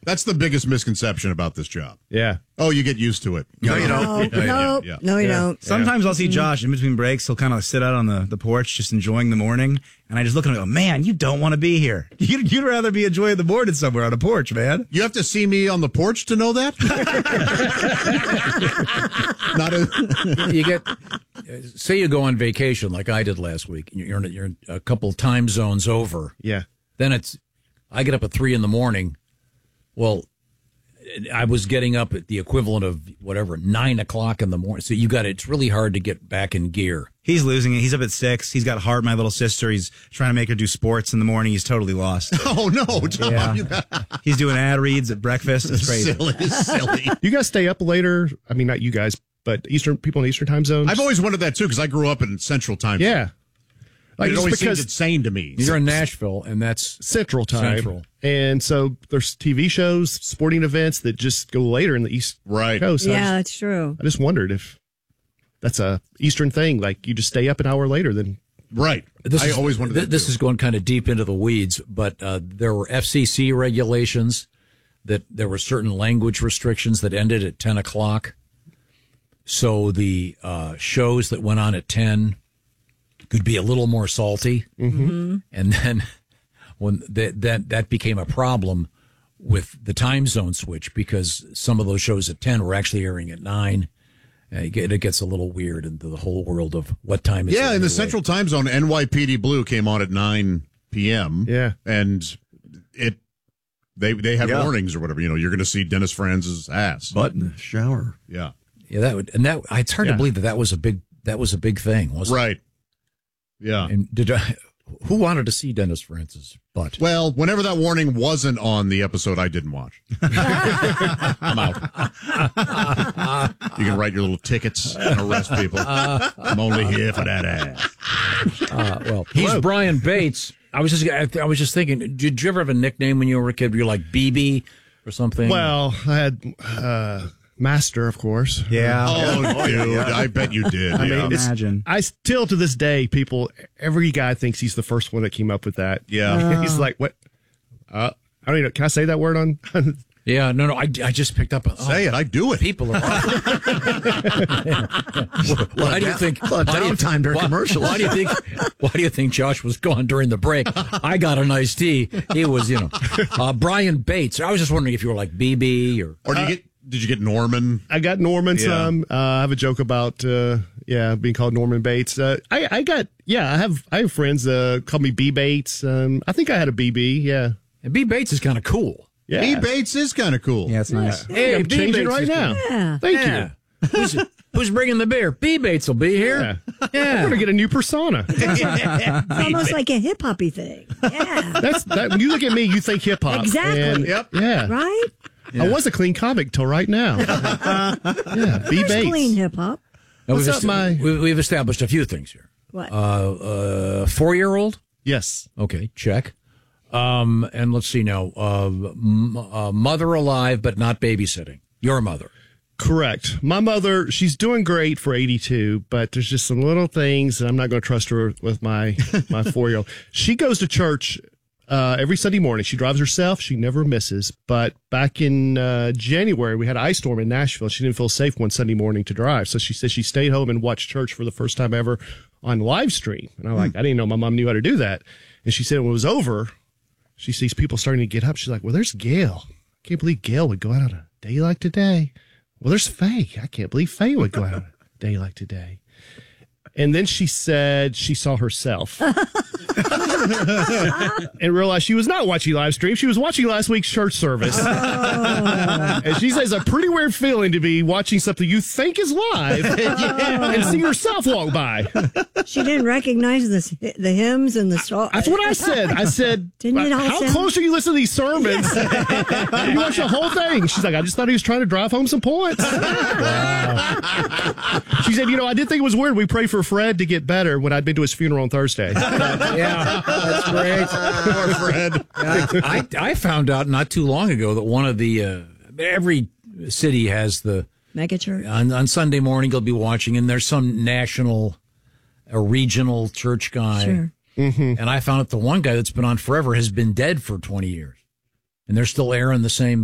That's the biggest misconception about this job. Yeah. Oh, you get used to it. No, you don't. No, you don't. Sometimes I'll see Josh in between breaks. He'll kind of sit out on the porch just enjoying the morning. And I just look at him and go, man, you don't want to be here. You'd rather be enjoying the morning somewhere on a porch, man. You have to see me on the porch to know that? You get, say you go on vacation like I did last week, and you're a couple time zones over. Yeah. Then I get up at 3 a.m. Well, I was getting up at the equivalent of 9 o'clock in the morning. So it's really hard to get back in gear. He's losing it. He's up at 6. He's got Hart, my little sister. He's trying to make her do sports in the morning. He's totally lost. Oh, no, Tom. Yeah. He's doing ad reads at breakfast. It's crazy. Silly. You guys stay up later? I mean, not you guys, but people in Eastern time zones? I've always wondered that, too, because I grew up in Central time. Yeah. Like, it always seemed insane to me. You're in Nashville, and that's Central time. And so there's TV shows, sporting events that just go later in the East Coast. Yeah, that's true. I just wondered if that's a Eastern thing. Like, you just stay up an hour later than... Right. I always wondered that, This is going kind of deep into the weeds, but there were FCC regulations that there were certain language restrictions that ended at 10 o'clock. So the shows that went on at 10 could be a little more salty. Mm-hmm. And then when that became a problem with the time zone switch, because some of those shows at 10 were actually airing at 9. It gets a little weird into the whole world of what time is it. Yeah, in the Central Time Zone, NYPD Blue came on at 9 p.m. Yeah. And they have warnings or whatever. You're going to see Dennis Franz's ass. Butt in the shower. Yeah. Yeah, it's hard to believe that was a big thing, wasn't it? Right. Yeah. And who wanted to see Dennis Franz's butt? Well, whenever that warning wasn't on the episode, I didn't watch. I'm out. You can write your little tickets and arrest people. I'm only here for that ass. He's Brian Bates. I was just thinking, did you ever have a nickname when you were a kid? Were you like BB or something? Well, I had Master, of course. Yeah. Oh, dude, I bet you did. I mean, imagine. I still, to this day, every guy thinks he's the first one that came up with that. Yeah. He's like, what? I don't even know. Can I say that word on? Yeah, no, I just picked up. Say it. I do it. People are. Why do you think? Downtime during commercials. Why do you think Josh was gone during the break? I got a nice tea. He was, Brian Bates. I was just wondering if you were like BB or did you get Norman? I got Norman some. I have a joke about being called Norman Bates. I have friends call me B Bates. I think I had a BB. Yeah, and B Bates is kind of cool. Yeah, B Bates is kind of cool. Yeah, it's nice. Hey, I'm changing it right now. Yeah. Thank you. Who's bringing the beer? B Bates will be here. Yeah. I'm gonna get a new persona. It's almost like a hip hoppy thing. Yeah. That's that. When you look at me, you think hip hop. Exactly. And, Yep. Yeah. Right? Yeah. I was a clean comic till right now. B There's Bates. clean hip hop. What's up, we've established a few things here. What? 4-year-old? Yes. Okay, check. And let's see now. Mother alive, but not babysitting. Your mother. Correct. My mother, she's doing great for 82, but there's just some little things, and I'm not going to trust her with my 4-year-old. She goes to church every Sunday morning. She drives herself. She never misses. But back in January, we had an ice storm in Nashville. She didn't feel safe one Sunday morning to drive. So she said she stayed home and watched church for the first time ever on live stream. And I'm like, I didn't know my mom knew how to do that. And she said when it was over, she sees people starting to get up. She's like, well, there's Gail. I can't believe Gail would go out on a day like today. Well, there's Faye. I can't believe Faye would go out on a day like today. And then she said she saw herself and realized she was not watching live stream. She was watching last week's church service. And she says, a pretty weird feeling to be watching something you think is live and see yourself walk by. She didn't recognize the hymns and the song. That's what I said. I said, how close are you listening to these sermons? You watch the whole thing. She's like, I just thought he was trying to drive home some points. Wow. She said, I did think it was weird. We prayed for Fred to get better when I'd been to his funeral on Thursday. Yeah, that's great. Poor Fred. I found out not too long ago that one of the every city has the megachurch on Sunday morning. You'll be watching, and there's some national, a regional church guy. Sure. Mm-hmm. And I found out the one guy that's been on forever has been dead for 20 years, and they're still airing the same